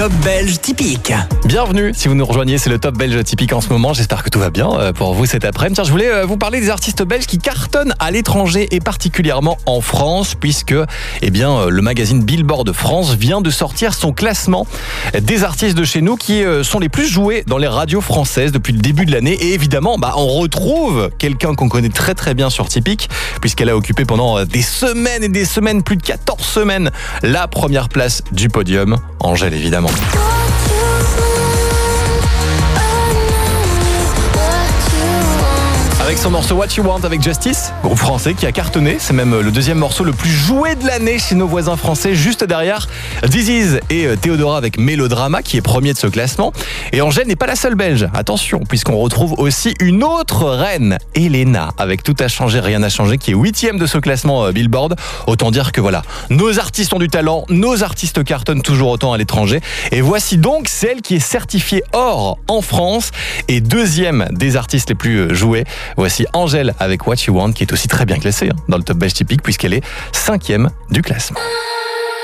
Top belge typique. Bienvenue, si vous nous rejoignez, c'est le Top belge typique en ce moment. J'espère que tout va bien pour vous cet après-midi. Tiens, je voulais vous parler des artistes belges qui cartonnent à l'étranger et particulièrement en France, puisque le magazine Billboard France vient de sortir son classement des artistes de chez nous qui sont les plus joués dans les radios françaises depuis le début de l'année. Et évidemment, on retrouve quelqu'un qu'on connaît très très bien sur Typique, puisqu'elle a occupé pendant des semaines et des semaines, plus de 14 semaines, la première place du podium. Angèle, évidemment. Avec son morceau What You Want avec Justice, groupe français qui a cartonné. C'est même le deuxième morceau le plus joué de l'année chez nos voisins français, juste derrière This Is et Théodora avec Mélodrama qui est premier de ce classement. Et Angèle n'est pas la seule belge, attention, puisqu'on retrouve aussi une autre reine, Elena, avec Tout a changé, rien n'a changé, qui est 8e de ce classement Billboard. Autant dire que voilà, nos artistes ont du talent, nos artistes cartonnent toujours autant à l'étranger. Et voici donc celle qui est certifiée or en France et deuxième des artistes les plus joués. Voici Angèle avec What You Want, qui est aussi très bien classée dans le Top belge typique, puisqu'elle est 5e du classement.